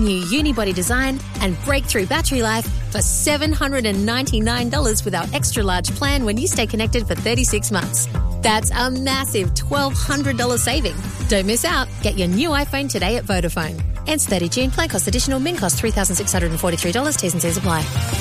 new unibody design and breakthrough battery life for $799 with our extra large plan when you stay connected for 36 months. That's a massive $1,200 saving. Don't miss out. Get your new iPhone today at Vodafone. Ends 30 June. Plan cost additional. Min cost $3,643. T's and C's apply.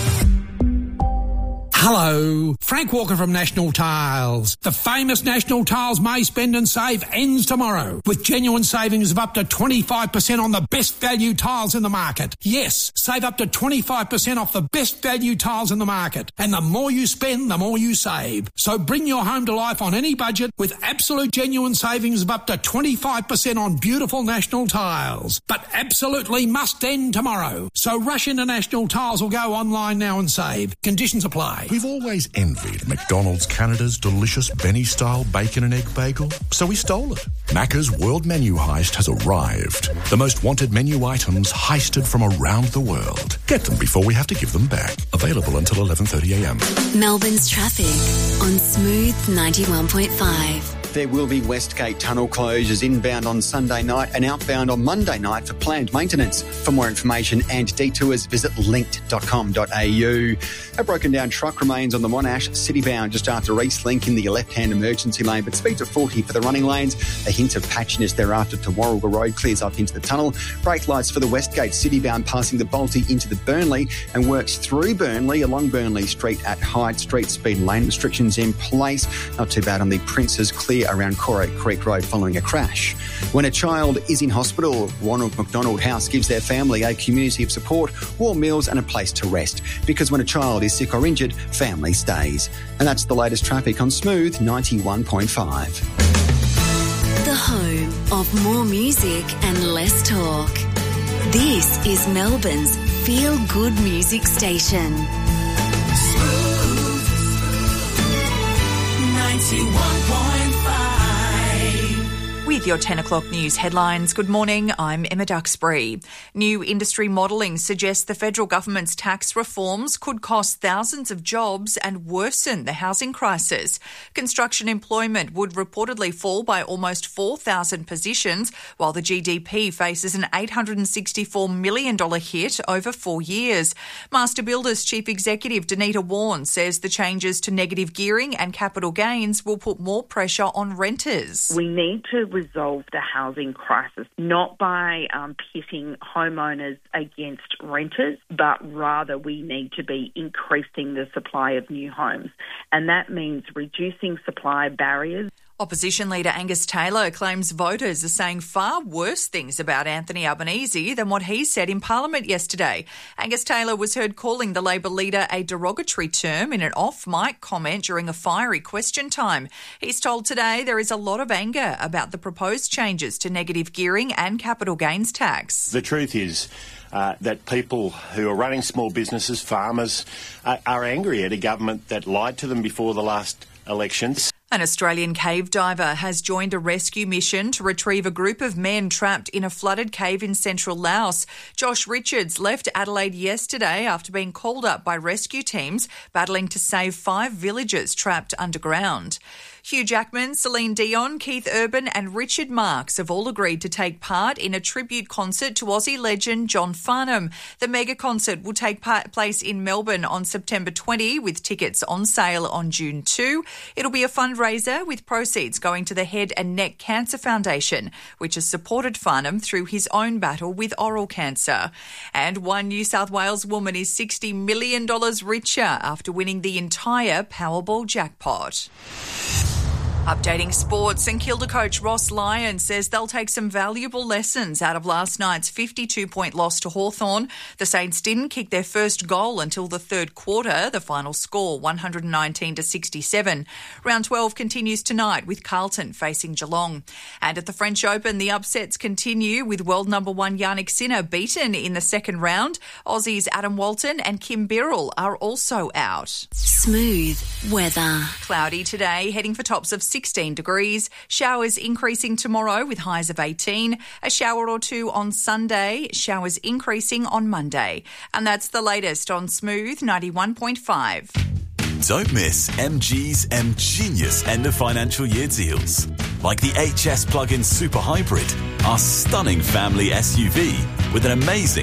Hello, Frank Walker from National Tiles. The famous National Tiles May Spend and Save ends tomorrow with genuine savings of up to 25% on the best value tiles in the market. Yes, save up to 25% off the best value tiles in the market. And the more you spend, the more you save. So bring your home to life on any budget with absolute genuine savings of up to 25% on beautiful National Tiles. But absolutely must end tomorrow. So rush into National Tiles or go online now and save. Conditions apply. We've always envied McDonald's Canada's delicious Benny-style bacon and egg bagel, so we stole it. Macca's World Menu Heist has arrived. The most wanted menu items heisted from around the world. Get them before we have to give them back. Available until 11:30am. Melbourne's traffic on Smooth 91.5. There will be Westgate tunnel closures inbound on Sunday night and outbound on Monday night for planned maintenance. For more information and detours, visit linked.com.au. A broken down truck remains on the Monash citybound just after East Link in the left-hand emergency lane, but speeds of 40 for the running lanes. A hint of patchiness thereafter to Warragul Road clears up into the tunnel. Brake lights for the Westgate citybound passing the Balti into the Burnley and works through Burnley along Burnley Street at Hyde Street. Speed and lane restrictions in place. Not too bad on the Princes Clear around Corate Creek Road following a crash. When a child is in hospital, Ronald McDonald House gives their family a community of support, warm meals and a place to rest. Because when a child is sick or injured, family stays. And that's the latest traffic on Smooth 91.5. The home of more music and less talk. This is Melbourne's feel-good music station. Smooth 91.5. With your 10 o'clock news headlines, good morning, I'm Emma Duxbury. New industry modelling suggests the federal government's tax reforms could cost thousands of jobs and worsen the housing crisis. Construction employment would reportedly fall by almost 4,000 positions, while the GDP faces an $864 million hit over 4 years. Master Builders Chief Executive Danita Warren says the changes to negative gearing and capital gains will put more pressure on renters. We need to resolve the housing crisis, not by pitting homeowners against renters, but rather we need to be increasing the supply of new homes. And that means reducing supply barriers. Opposition leader Angus Taylor claims voters are saying far worse things about Anthony Albanese than what he said in Parliament yesterday. Angus Taylor was heard calling the Labor leader a derogatory term in an off-mic comment during a fiery question time. He's told Today there is a lot of anger about the proposed changes to negative gearing and capital gains tax. The truth is that people who are running small businesses, farmers, are angry at a government that lied to them before the last elections. An Australian cave diver has joined a rescue mission to retrieve a group of men trapped in a flooded cave in central Laos. Josh Richards left Adelaide yesterday after being called up by rescue teams battling to save 5 villagers trapped underground. Hugh Jackman, Celine Dion, Keith Urban and Richard Marx have all agreed to take part in a tribute concert to Aussie legend John Farnham. The mega concert will take place in Melbourne on September 20 with tickets on sale on June 2. It'll be a fundraiser with proceeds going to the Head and Neck Cancer Foundation, which has supported Farnham through his own battle with oral cancer. And one New South Wales woman is $60 million richer after winning the entire Powerball jackpot. Updating sports, St Kilda coach Ross Lyon says they'll take some valuable lessons out of last night's 52-point loss to Hawthorn. The Saints didn't kick their first goal until the third quarter, the final score 119-67. Round 12 continues tonight with Carlton facing Geelong. And at the French Open, the upsets continue with world number 1 Jannik Sinner beaten in the second round. Aussies Adam Walton and Kim Birrell are also out. Smooth weather. Cloudy today, heading for tops of 16 degrees. Showers increasing tomorrow with highs of 18. A shower or two on Sunday. Showers increasing on Monday. And that's the latest on Smooth 91.5. Don't miss MG's M-Genius end of financial year deals. Like the HS plug-in Super Hybrid, our stunning family SUV with an amazing